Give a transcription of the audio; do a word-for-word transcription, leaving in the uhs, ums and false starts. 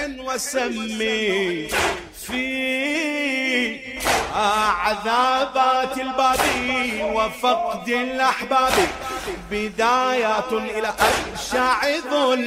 وسمي في عذابات البابي وفقد الأحباب بدايات إلى أبشع ظلم.